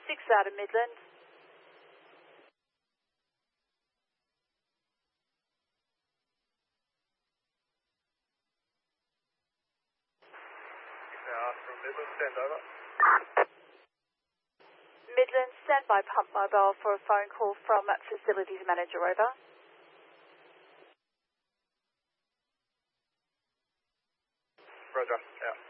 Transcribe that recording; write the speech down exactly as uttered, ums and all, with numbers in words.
six out of Midland. Uh, from Midland, stand over. Midland, stand by pump mobile for a phone call from facilities manager, over. Roger, out.